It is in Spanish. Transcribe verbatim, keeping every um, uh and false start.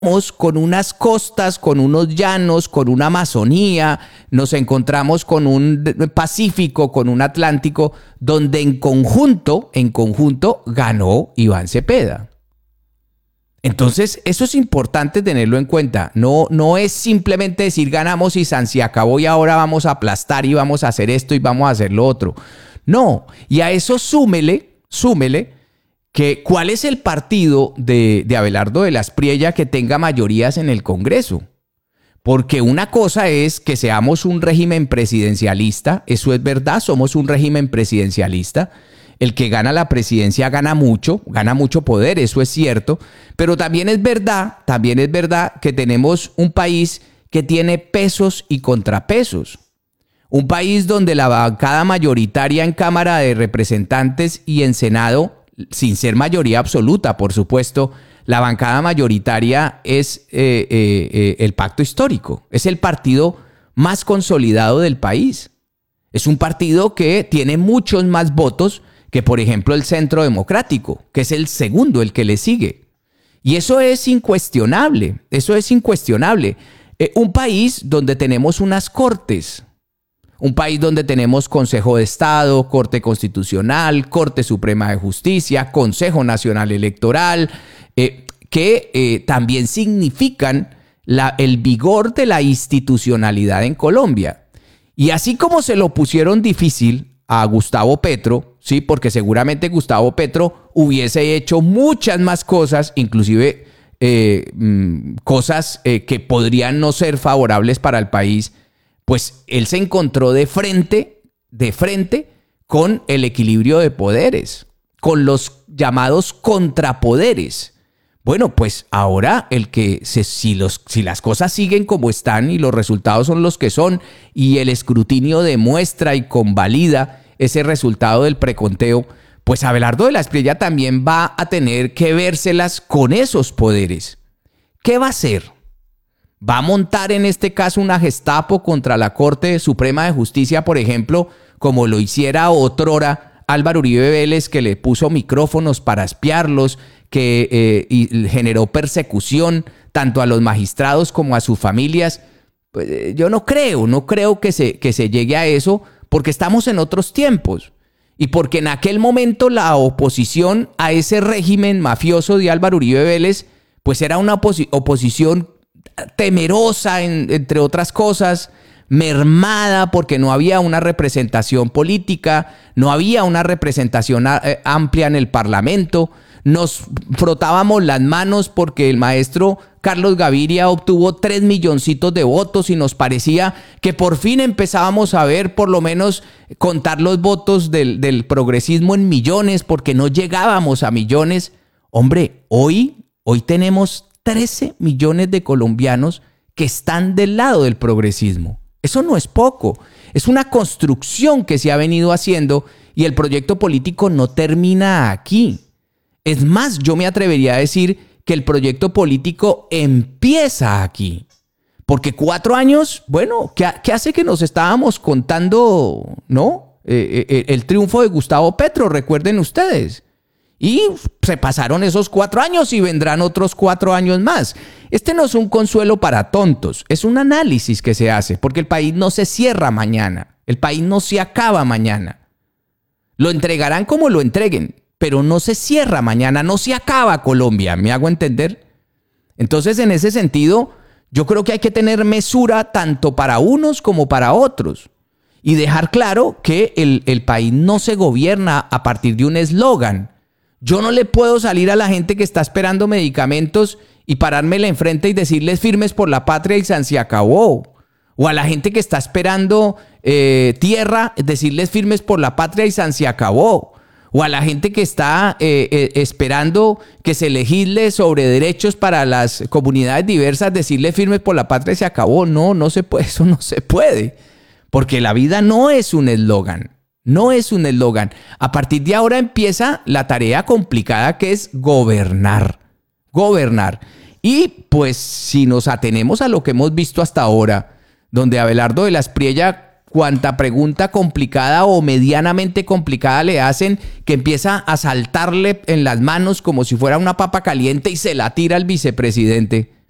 con unas costas, con unos llanos, con una Amazonía, nos encontramos con un Pacífico, con un Atlántico, donde en conjunto, en conjunto ganó Iván Cepeda. Entonces, eso es importante tenerlo en cuenta. No, no es simplemente decir ganamos y san se acabó y ahora vamos a aplastar y vamos a hacer esto y vamos a hacer lo otro. No, y a eso súmele, súmele, que cuál es el partido de, de Abelardo de la Espriella que tenga mayorías en el Congreso. Porque una cosa es que seamos un régimen presidencialista, eso es verdad, somos un régimen presidencialista. El que gana la presidencia gana mucho, gana mucho poder, eso es cierto. Pero también es verdad, también es verdad que tenemos un país que tiene pesos y contrapesos. Un país donde la bancada mayoritaria en Cámara de Representantes y en Senado, sin ser mayoría absoluta, por supuesto, la bancada mayoritaria es eh, eh, eh, el Pacto Histórico. Es el partido más consolidado del país. Es un partido que tiene muchos más votos que, por ejemplo, el Centro Democrático, que es el segundo, el que le sigue. Y eso es incuestionable, eso es incuestionable. Eh, un país donde tenemos unas cortes, un país donde tenemos Consejo de Estado, Corte Constitucional, Corte Suprema de Justicia, Consejo Nacional Electoral, eh, que eh, también significan la, el vigor de la institucionalidad en Colombia. Y así como se lo pusieron difícil a Gustavo Petro, sí, porque seguramente Gustavo Petro hubiese hecho muchas más cosas, inclusive eh, mmm, cosas eh, que podrían no ser favorables para el país, pues él se encontró de frente, de frente con el equilibrio de poderes, con los llamados contrapoderes. Bueno, pues ahora el que se, si, los, si las cosas siguen como están y los resultados son los que son y el escrutinio demuestra y convalida ese resultado del preconteo, pues Abelardo de la Espriella también va a tener que vérselas con esos poderes. ¿Qué va a hacer? ¿Va a montar en este caso una Gestapo contra la Corte Suprema de Justicia, por ejemplo, como lo hiciera otrora Álvaro Uribe Vélez, que le puso micrófonos para espiarlos, que eh, y generó persecución tanto a los magistrados como a sus familias? Pues, eh, yo no creo, no creo que se, que se llegue a eso, porque estamos en otros tiempos y porque en aquel momento la oposición a ese régimen mafioso de Álvaro Uribe Vélez pues era una oposi- oposición temerosa, en, entre otras cosas, mermada porque no había una representación política, no había una representación eh, amplia en el Parlamento. Nos frotábamos las manos porque el maestro Carlos Gaviria obtuvo tres milloncitos de votos y nos parecía que por fin empezábamos a ver por lo menos contar los votos del, del progresismo en millones, porque no llegábamos a millones. Hombre, hoy, hoy tenemos trece millones de colombianos que están del lado del progresismo. Eso no es poco, es una construcción que se ha venido haciendo y el proyecto político no termina aquí. Es más, yo me atrevería a decir que el proyecto político empieza aquí. Porque cuatro años, bueno, ¿qué, qué hace que nos estábamos contando, no? Eh, eh, el triunfo de Gustavo Petro, recuerden ustedes. Y se pasaron esos cuatro años y vendrán otros cuatro años más. Este no es un consuelo para tontos, es un análisis que se hace, porque el país no se cierra mañana, el país no se acaba mañana. Lo entregarán como lo entreguen, pero no se cierra mañana, no se acaba Colombia, ¿me hago entender? Entonces, en ese sentido, yo creo que hay que tener mesura tanto para unos como para otros y dejar claro que el, el país no se gobierna a partir de un eslogan. Yo no le puedo salir a la gente que está esperando medicamentos y parármela enfrente y decirles firmes por la patria y san se acabó. O a la gente que está esperando eh, tierra, decirles firmes por la patria y san se acabó. O a la gente que está eh, eh, esperando que se legisle sobre derechos para las comunidades diversas, decirle firmes por la patria y se acabó. No, no se puede, eso no se puede. Porque la vida no es un eslogan. No es un eslogan. A partir de ahora empieza la tarea complicada que es gobernar. Gobernar. Y pues si nos atenemos a lo que hemos visto hasta ahora, donde Abelardo de la Espriella, cuanta pregunta complicada o medianamente complicada le hacen, que empieza a saltarle en las manos como si fuera una papa caliente y se la tira al vicepresidente.